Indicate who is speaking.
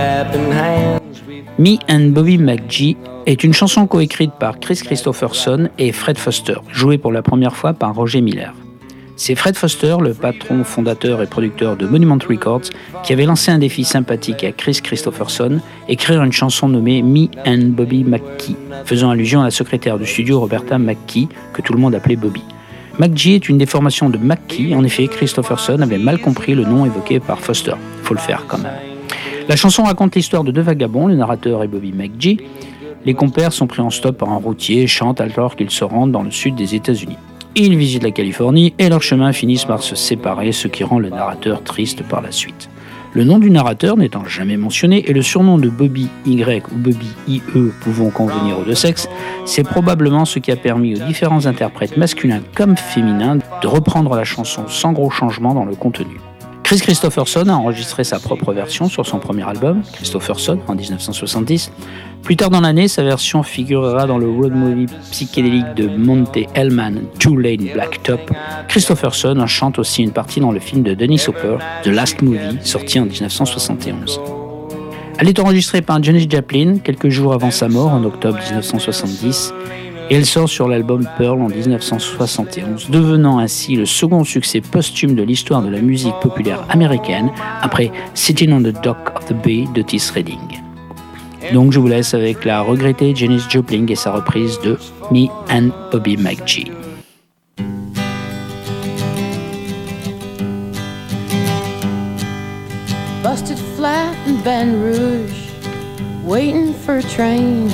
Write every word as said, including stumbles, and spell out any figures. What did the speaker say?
Speaker 1: Me and Bobby McGee est une chanson coécrite par Kris Kristofferson et Fred Foster, jouée pour la première fois par Roger Miller. C'est Fred Foster, le patron fondateur et producteur de Monument Records, qui avait lancé un défi sympathique à Kris Kristofferson, écrire une chanson nommée Me and Bobby McGee, faisant allusion à la secrétaire du studio Roberta McKee, que tout le monde appelait Bobby. McGee est une déformation de McKee, en effet Kristofferson avait mal compris le nom évoqué par Foster. Faut le faire quand même. La chanson raconte l'histoire de deux vagabonds, le narrateur et Bobby McGee. Les compères sont pris en stop par un routier et chantent alors qu'ils se rendent dans le sud des États-Unis. Ils visitent la Californie et leurs chemins finissent par se séparer, ce qui rend le narrateur triste par la suite. Le nom du narrateur n'étant jamais mentionné et le surnom de Bobby Y ou Bobby I E pouvant convenir aux deux sexes, c'est probablement ce qui a permis aux différents interprètes masculins comme féminins de reprendre la chanson sans gros changement dans le contenu. Kris Kristofferson a enregistré sa propre version sur son premier album, Kristofferson, en dix-neuf cent soixante-dix. Plus tard dans l'année, sa version figurera dans le road movie psychédélique de Monte Hellman, Two Lane Blacktop. Kristofferson en chante aussi une partie dans le film de Dennis Hopper, The Last Movie, sorti en dix-neuf cent soixante et onze. Elle est enregistrée par Janis Joplin quelques jours avant sa mort, en octobre dix-neuf cent soixante-dix, et elle sort sur l'album Pearl en dix-neuf cent soixante et onze, devenant ainsi le second succès posthume de l'histoire de la musique populaire américaine, après Sitting on the Dock of the Bay d'Otis Redding. Donc je vous laisse avec la regrettée Janis Joplin et sa reprise de Me and Bobby McGee.
Speaker 2: Busted flat in Baton Rouge, waiting for a train.